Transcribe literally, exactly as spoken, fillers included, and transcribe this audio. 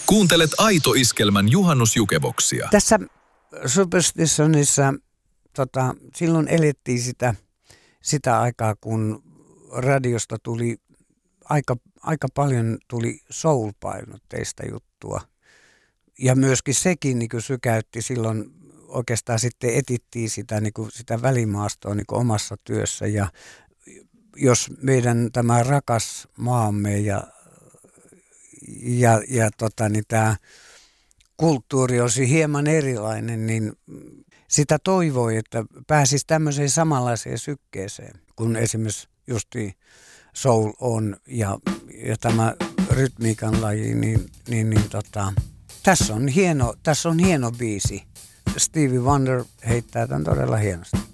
Kuuntelet Aito Iskelmän juhannusjukeboksia. Tässä Superstitionissa tota, silloin elettiin sitä, sitä aikaa, kun radiosta tuli aika, aika paljon tuli soul-painotteista juttua. Ja myöskin sekin niin kuin sykäytti silloin, oikeastaan sitten etittiin sitä, niin kuin, sitä välimaastoa niin kuin omassa työssä. Ja jos meidän tämä rakas maamme ja, ja, ja tota, niin tämä kulttuuri olisi hieman erilainen, niin sitä toivoi, että pääsisi tämmöiseen samanlaiseen sykkeeseen, kun esimerkiksi justiin soul on ja, ja tämä rytmiikan laji, niin, niin, niin tota, tässä on hieno, tässä on hieno biisi. Stevie Wonder heittää tämän todella hienosti.